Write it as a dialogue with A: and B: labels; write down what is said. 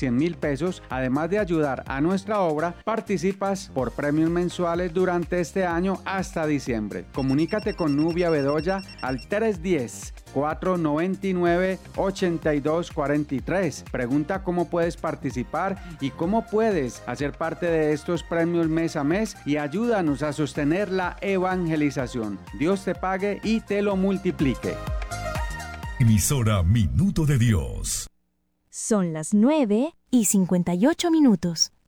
A: 100,000 pesos, además de ayudar a nuestra obra, participas por premios mensuales durante este año hasta diciembre. Comunícate con Nubia Bedoya al 310-499-8243. Pregunta cómo puedes participar y cómo puedes hacer parte de estos premios mes a mes y ayúdanos a sostener la evangelización. Dios te pague y te lo multiplique.
B: Emisora Minuto de Dios.
C: Son las 9:58.